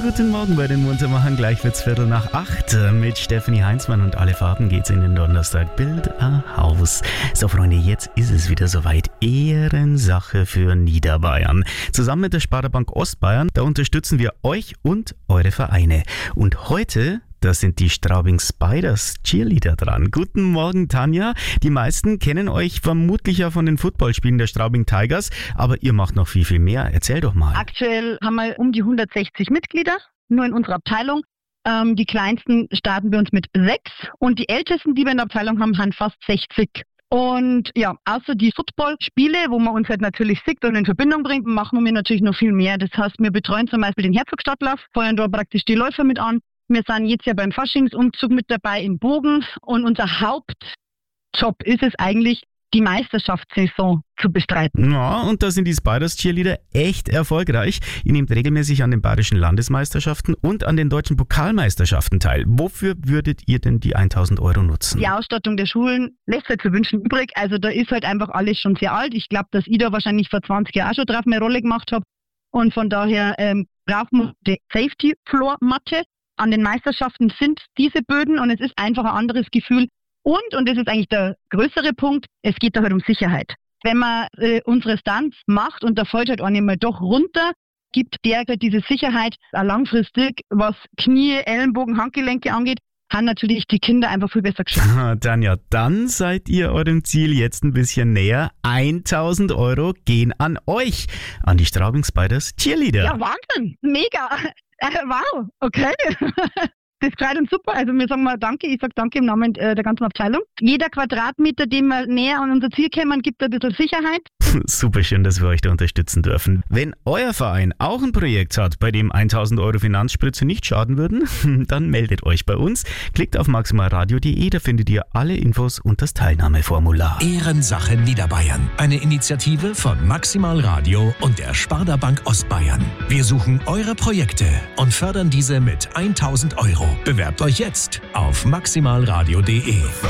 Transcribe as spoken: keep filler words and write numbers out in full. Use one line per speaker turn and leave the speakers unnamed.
guten Morgen bei den Muntermachern. Gleich wird's Viertel nach acht. Mit Stefanie Heinzmann und alle Farben geht's in den Donnerstag. Bild a Haus. So, Freunde, jetzt ist es wieder soweit. Ehrensache für Niederbayern. Zusammen mit der Sparda-Bank Ostbayern, da unterstützen wir euch und eure Vereine. Und heute, da sind die Straubing Spiders Cheerleader dran. Guten Morgen, Tanja. Die meisten kennen euch vermutlich ja von den Footballspielen der Straubing Tigers, aber ihr macht noch viel, viel mehr. Erzähl doch mal.
Aktuell haben wir um die hundertsechzig Mitglieder, nur in unserer Abteilung. Ähm, die kleinsten starten bei uns mit sechs und die ältesten, die wir in der Abteilung haben, haben fast sechzig. Und ja, außer die Footballspiele, wo man uns halt natürlich sieht und in Verbindung bringt, machen wir natürlich noch viel mehr. Das heißt, wir betreuen zum Beispiel den Herzogstadtlauf, feuern da praktisch die Läufer mit an. Wir sind jetzt ja beim Faschingsumzug mit dabei im Bogen und unser Hauptjob ist es eigentlich, die Meisterschaftssaison zu bestreiten.
Ja, und da sind die Spiders Cheerleader echt erfolgreich. Ihr nehmt regelmäßig an den bayerischen Landesmeisterschaften und an den deutschen Pokalmeisterschaften teil. Wofür würdet ihr denn die tausend Euro nutzen?
Die Ausstattung der Schulen lässt halt zu wünschen übrig. Also da ist halt einfach alles schon sehr alt. Ich glaube, dass ich da wahrscheinlich vor zwanzig Jahren auch schon drauf eine Rolle gemacht habe. Und von daher ähm, brauchen wir die Safety-Floor-Matte. An den Meisterschaften sind diese Böden und es ist einfach ein anderes Gefühl. Und, und das ist eigentlich der größere Punkt, es geht da halt um Sicherheit. Wenn man äh, unsere Stunts macht und da fällt halt einer mal doch runter, gibt der halt diese Sicherheit auch langfristig, was Knie, Ellenbogen, Handgelenke angeht, haben natürlich die Kinder einfach viel besser geschafft.
Tanja, dann seid ihr eurem Ziel jetzt ein bisschen näher. tausend Euro gehen an euch, an die Straubing Spiders Cheerleader.
Ja, Wahnsinn, mega. Äh, wow, okay. Das freut uns super. Also wir sagen mal danke, ich sage danke im Namen äh, der ganzen Abteilung. Jeder Quadratmeter, den wir näher an unser Ziel kommen, gibt ein bisschen Sicherheit.
Super schön, dass wir euch da unterstützen dürfen. Wenn euer Verein auch ein Projekt hat, bei dem tausend Euro Finanzspritze nicht schaden würden, dann meldet euch bei uns. Klickt auf maximalradio punkt de, da findet ihr alle Infos und das Teilnahmeformular.
Ehrensache Niederbayern. Eine Initiative von Maximal Radio und der Sparda Bank Ostbayern. Wir suchen eure Projekte und fördern diese mit tausend Euro. Bewerbt euch jetzt auf maximalradio punkt de.